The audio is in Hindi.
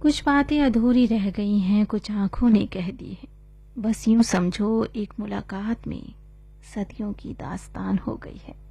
कुछ बातें अधूरी रह गई हैं, कुछ आंखों ने कह दी है। बस यूं समझो एक मुलाकात में सदियों की दास्तान हो गई है।